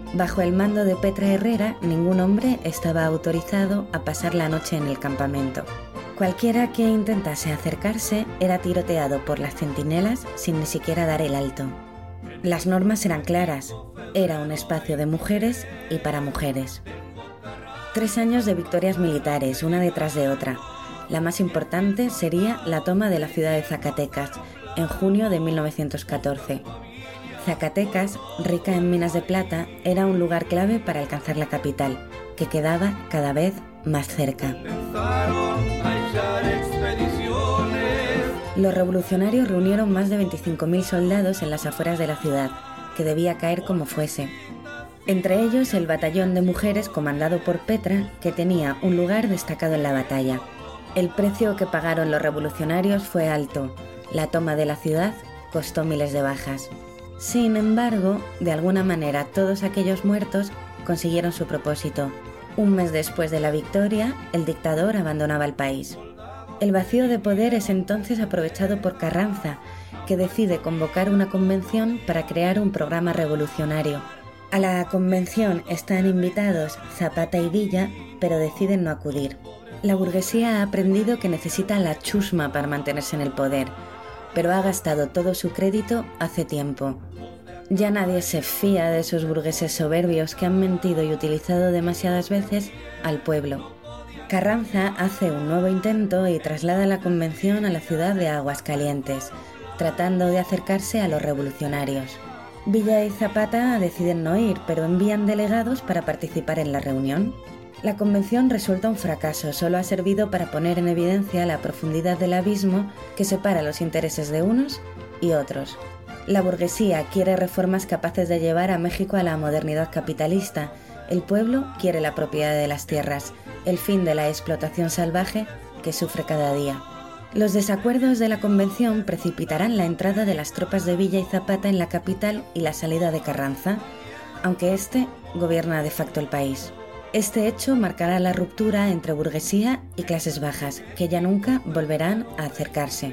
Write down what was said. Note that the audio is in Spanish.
Bajo el mando de Petra Herrera, ningún hombre estaba autorizado a pasar la noche en el campamento. Cualquiera que intentase acercarse era tiroteado por las centinelas sin ni siquiera dar el alto. Las normas eran claras, era un espacio de mujeres y para mujeres. 3 años de victorias militares, una detrás de otra. La más importante sería la toma de la ciudad de Zacatecas, en junio de 1914. Zacatecas, rica en minas de plata, era un lugar clave para alcanzar la capital, que quedaba cada vez más cerca. Los revolucionarios reunieron más de 25.000 soldados en las afueras de la ciudad, que debía caer como fuese. Entre ellos el batallón de mujeres comandado por Petra, que tenía un lugar destacado en la batalla. El precio que pagaron los revolucionarios fue alto. La toma de la ciudad costó miles de bajas. Sin embargo, de alguna manera todos aquellos muertos consiguieron su propósito. Un mes después de la victoria, el dictador abandonaba el país. El vacío de poder es entonces aprovechado por Carranza, que decide convocar una convención para crear un programa revolucionario. A la convención están invitados Zapata y Villa, pero deciden no acudir. La burguesía ha aprendido que necesita la chusma para mantenerse en el poder, pero ha gastado todo su crédito hace tiempo. Ya nadie se fía de esos burgueses soberbios que han mentido y utilizado demasiadas veces al pueblo. Carranza hace un nuevo intento y traslada la convención a la ciudad de Aguascalientes, tratando de acercarse a los revolucionarios. Villa y Zapata deciden no ir, pero envían delegados para participar en la reunión. La convención resulta un fracaso, solo ha servido para poner en evidencia la profundidad del abismo que separa los intereses de unos y otros. La burguesía quiere reformas capaces de llevar a México a la modernidad capitalista. El pueblo quiere la propiedad de las tierras, el fin de la explotación salvaje que sufre cada día. Los desacuerdos de la convención precipitarán la entrada de las tropas de Villa y Zapata en la capital y la salida de Carranza, aunque éste gobierna de facto el país. Este hecho marcará la ruptura entre burguesía y clases bajas, que ya nunca volverán a acercarse.